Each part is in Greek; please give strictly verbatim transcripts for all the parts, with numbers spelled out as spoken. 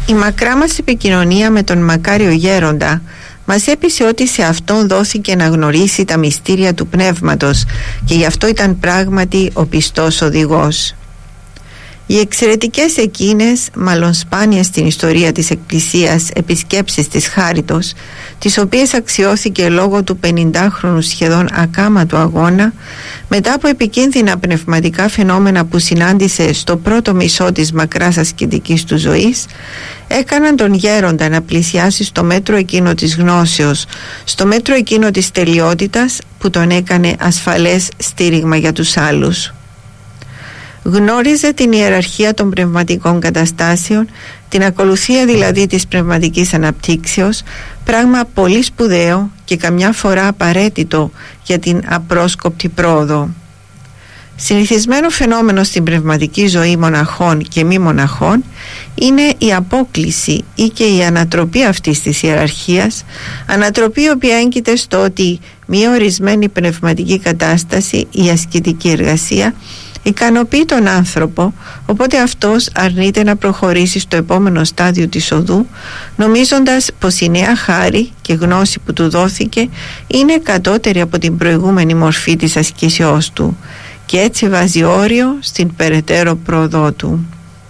Η μακρά μας επικοινωνία με τον μακάριο γέροντα μας έπεισε ότι σε αυτόν δόθηκε να γνωρίσει τα μυστήρια του πνεύματος και γι' αυτό ήταν πράγματι ο πιστός οδηγός. Οι εξαιρετικές εκείνες, μάλλον σπάνιες στην ιστορία της Εκκλησίας, επισκέψεις της Χάριτος, τις οποίες αξιώθηκε λόγω του πενηντάχρονου σχεδόν ακάματου αγώνα, μετά από επικίνδυνα πνευματικά φαινόμενα που συνάντησε στο πρώτο μισό της μακράς ασκητικής του ζωής, έκαναν τον γέροντα να πλησιάσει στο μέτρο εκείνο της γνώσεως, στο μέτρο εκείνο της τελειότητας που τον έκανε ασφαλές στήριγμα για τους άλλους. Γνώριζε την ιεραρχία των πνευματικών καταστάσεων, την ακολουθία δηλαδή της πνευματικής αναπτύξεως, πράγμα πολύ σπουδαίο και καμιά φορά απαραίτητο για την απρόσκοπτη πρόοδο. Συνηθισμένο φαινόμενο στην πνευματική ζωή μοναχών και μη μοναχών είναι η απόκλιση ή και η ανατροπή αυτής της ιεραρχίας, ανατροπή η οποία έγκυται στο ότι μια ορισμένη πνευματική κατάσταση ή ασκητική εργασία ικανοποιεί τον άνθρωπο, οπότε αυτός αρνείται να προχωρήσει στο επόμενο στάδιο της οδού, νομίζοντας πως η νέα χάρη και γνώση που του δόθηκε είναι κατώτερη από την προηγούμενη μορφή της ασκήσεώς του και έτσι βάζει όριο στην περαιτέρω πρόοδό του.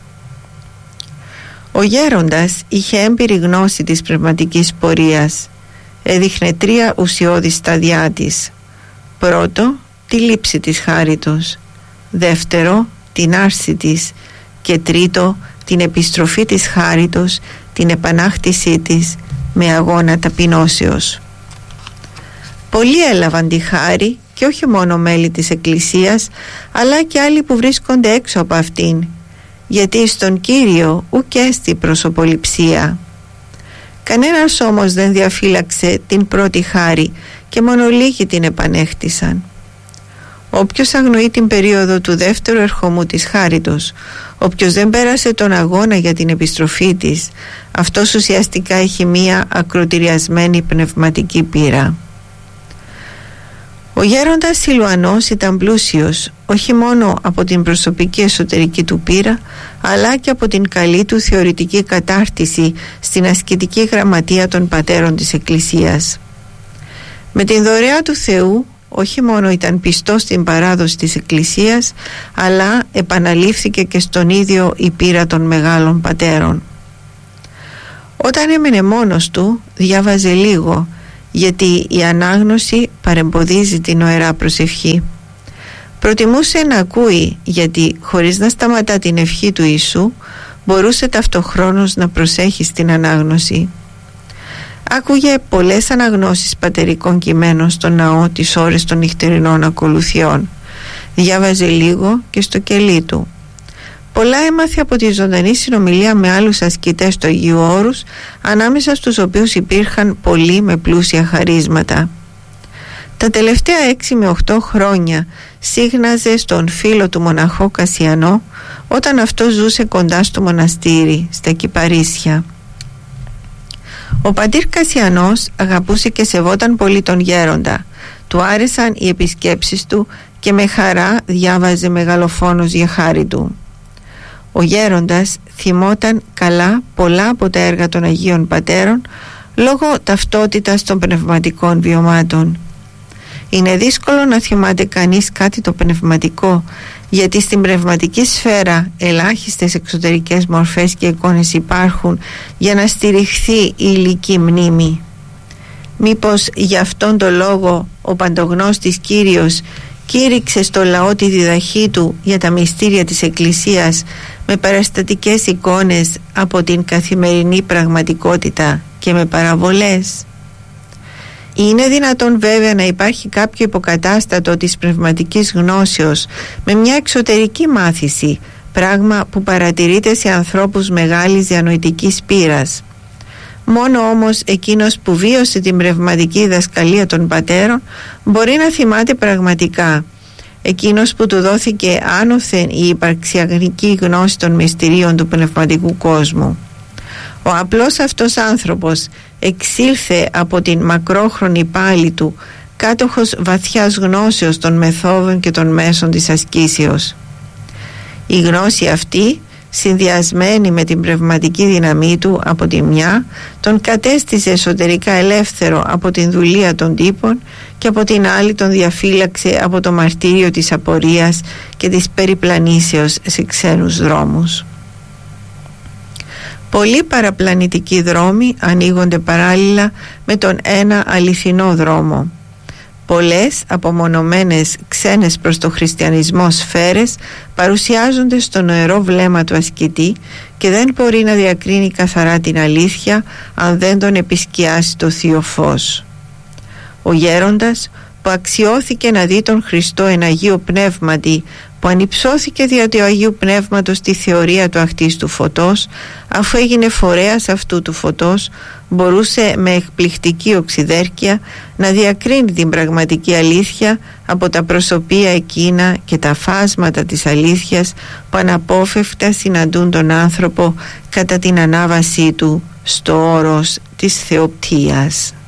Ο γέροντας είχε έμπειρη γνώση της πνευματικής πορείας. Έδειχνε τρία ουσιώδη σταδιά της. Πρώτο, τη λήψη της χάριτος. Δεύτερο, την άρση της. Και τρίτο, την επιστροφή της χάριτος, την επανάκτησή της με αγώνα ταπεινώσεως. Πολλοί έλαβαν τη χάρη και όχι μόνο μέλη της Εκκλησίας, αλλά και άλλοι που βρίσκονται έξω από αυτήν, γιατί στον Κύριο ουκ έστι προσωποληψία. Κανένας όμως δεν διαφύλαξε την πρώτη χάρη και μόνο λίγοι την επανέχτησαν. Όποιος αγνοεί την περίοδο του δεύτερου ερχομού της χάριτος, όποιος δεν πέρασε τον αγώνα για την επιστροφή της, αυτός ουσιαστικά έχει μία ακροτηριασμένη πνευματική πείρα. Ο γέροντας Σιλουανός ήταν πλούσιος όχι μόνο από την προσωπική εσωτερική του πείρα, αλλά και από την καλή του θεωρητική κατάρτιση στην ασκητική γραμματεία των πατέρων της Εκκλησίας. Με την δωρεά του Θεού όχι μόνο ήταν πιστός στην παράδοση της Εκκλησίας, αλλά επαναλήφθηκε και στον ίδιο η πείρα των μεγάλων πατέρων. Όταν έμενε μόνος του, διάβαζε λίγο, γιατί η ανάγνωση παρεμποδίζει την ωερά προσευχή. Προτιμούσε να ακούει, γιατί χωρίς να σταματά την ευχή του Ιησού, μπορούσε ταυτοχρόνως να προσέχει στην ανάγνωση. Άκουγε πολλές αναγνώσεις πατερικών κειμένων στο ναό τις ώρες των νυχτερινών ακολουθιών. Διάβαζε λίγο και στο κελί του. Πολλά έμαθε από τη ζωντανή συνομιλία με άλλους ασκητές του Αγίου Όρους, ανάμεσα στους οποίους υπήρχαν πολλοί με πλούσια χαρίσματα. Τα τελευταία έξι με οχτώ χρόνια σύγναζε στον φίλο του μοναχό Κασιανό, όταν αυτός ζούσε κοντά στο μοναστήρι, στα Κυπαρίσια. Ο πατήρ Κασιανός αγαπούσε και σεβόταν πολύ τον γέροντα. Του άρεσαν οι επισκέψεις του και με χαρά διάβαζε μεγαλοφόνος για χάρη του. Ο γέροντας θυμόταν καλά πολλά από τα έργα των Αγίων Πατέρων λόγω ταυτότητας των πνευματικών βιωμάτων. Είναι δύσκολο να θυμάται κανείς κάτι το πνευματικό, γιατί στην πνευματική σφαίρα ελάχιστες εξωτερικές μορφές και εικόνες υπάρχουν για να στηριχθεί η υλική μνήμη. Μήπως γι' αυτόν τον λόγο ο παντογνώστης Κύριος κήρυξε στο λαό τη διδαχή του για τα μυστήρια της Εκκλησίας με παραστατικές εικόνες από την καθημερινή πραγματικότητα και με παραβολές? Είναι δυνατόν βέβαια να υπάρχει κάποιο υποκατάστατο της πνευματικής γνώσεως με μια εξωτερική μάθηση, πράγμα που παρατηρείται σε ανθρώπους μεγάλης διανοητικής πείρας. Μόνο όμως εκείνος που βίωσε την πνευματική διδασκαλία των πατέρων μπορεί να θυμάται πραγματικά. Εκείνος που του δόθηκε άνωθεν η υπαρξιακή γνώση των μυστηρίων του πνευματικού κόσμου. Ο απλός αυτός άνθρωπος εξήλθε από την μακρόχρονη πάλη του κάτοχος βαθιάς γνώσεως των μεθόδων και των μέσων της ασκήσεως. Η γνώση αυτή συνδυασμένη με την πνευματική δύναμή του από τη μια, τον κατέστησε εσωτερικά ελεύθερο από την δουλεία των τύπων και από την άλλη τον διαφύλαξε από το μαρτύριο της απορίας και της περιπλανήσεως σε ξένους δρόμους. Πολλοί παραπλανητικοί δρόμοι ανοίγονται παράλληλα με τον ένα αληθινό δρόμο. Πολλές απομονωμένες ξένες προς το χριστιανισμό σφαίρες παρουσιάζονται στο νοερό βλέμμα του ασκητή και δεν μπορεί να διακρίνει καθαρά την αλήθεια αν δεν τον επισκιάσει το Θείο Φως. Ο γέροντας που αξιώθηκε να δει τον Χριστό εν Αγίου Πνεύματι, που ανυψώθηκε δια του Αγίου Πνεύματος τη θεωρία του αχτίστου φωτός, αφού έγινε φορέας αυτού του φωτός, μπορούσε με εκπληκτική οξυδέρκεια να διακρίνει την πραγματική αλήθεια από τα προσωπία εκείνα και τα φάσματα της αλήθειας που αναπόφευκτα συναντούν τον άνθρωπο κατά την ανάβασή του στο όρος της θεοπτείας.